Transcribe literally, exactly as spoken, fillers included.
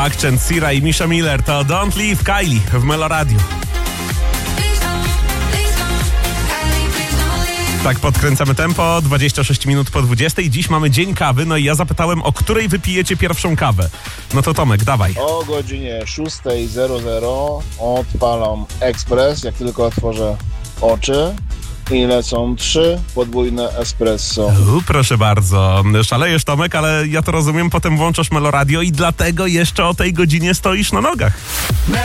Akcent, Sira i Misha Miller to Don't Leave Kylie w Meloradiu. Tak, podkręcamy tempo, dwadzieścia sześć minut po dwudziestej. Dziś mamy dzień kawy, no i ja zapytałem, o której wypijecie pierwszą kawę. No to Tomek, dawaj. O godzinie szósta zero zero odpalam ekspres, jak tylko otworzę oczy. I lecą trzy podwójne espresso. U, proszę bardzo. Szalejesz, Tomek, ale ja to rozumiem, potem włączasz Meloradio i dlatego jeszcze o tej godzinie stoisz na nogach.